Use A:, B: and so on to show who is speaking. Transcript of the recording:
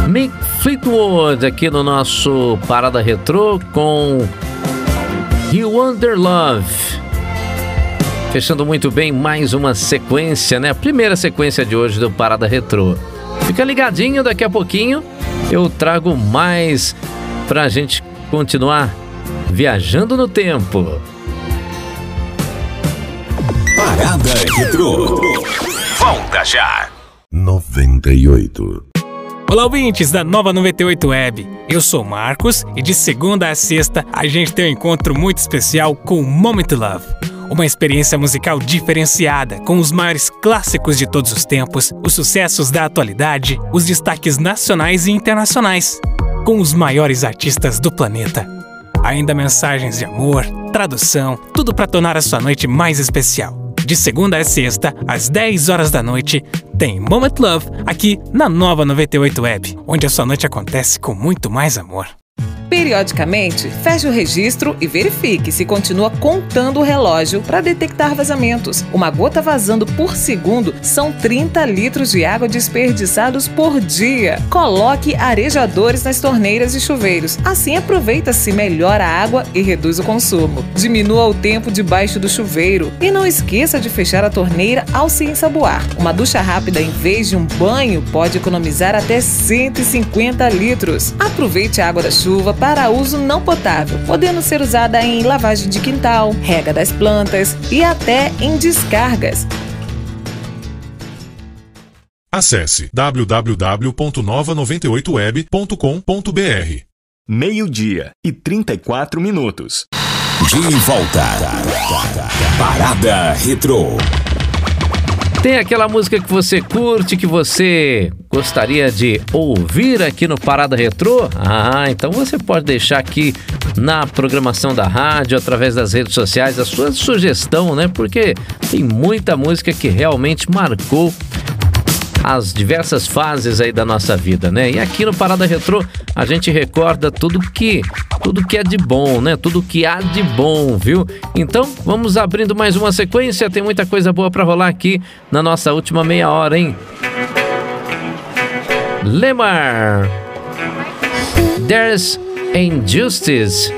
A: Mick Fleetwood aqui no nosso Parada Retrô com You Wonder Love. Fechando muito bem mais uma sequência, né? A primeira sequência de hoje do Parada Retrô. Fica ligadinho, daqui a pouquinho eu trago mais pra gente continuar viajando no tempo.
B: Parada Retrô. Volta já.
C: 98.
D: Olá, ouvintes da Nova 98 Web. Eu sou Marcos e de segunda a sexta a gente tem um encontro muito especial com Moment Love. Uma experiência musical diferenciada, com os maiores clássicos de todos os tempos, os sucessos da atualidade, os destaques nacionais e internacionais, com os maiores artistas do planeta. Ainda mensagens de amor, tradução, tudo para tornar a sua noite mais especial. De segunda a sexta, às 10 horas da noite, tem Moment Love aqui na Nova 98 Web, onde a sua noite acontece com muito mais amor.
E: Periodicamente, feche o registro e verifique se continua contando o relógio para detectar vazamentos. Uma gota vazando por segundo são 30 litros de água desperdiçados por dia. Coloque arejadores nas torneiras e chuveiros. Assim aproveita-se melhor a água e reduz o consumo. Diminua o tempo debaixo do chuveiro. E não esqueça de fechar a torneira ao se ensaboar. Uma ducha rápida em vez de um banho pode economizar até 150 litros. Aproveite a água da chuva para uso não potável, podendo ser usada em lavagem de quintal, rega das plantas e até em descargas.
F: Acesse www.nova98web.com.br.
B: 12:34. De volta. Parada Retrô.
A: Tem aquela música que você curte, que você gostaria de ouvir aqui no Parada Retrô? Então você pode deixar aqui na programação da rádio, através das redes sociais, a sua sugestão, né? Porque tem muita música que realmente marcou as diversas fases aí da nossa vida, né? E aqui no Parada Retrô a gente recorda tudo que é de bom, né? Tudo que há de bom, viu? Então vamos abrindo mais uma sequência, tem muita coisa boa pra rolar aqui na nossa última meia hora, hein? Lemar, There's Injustice.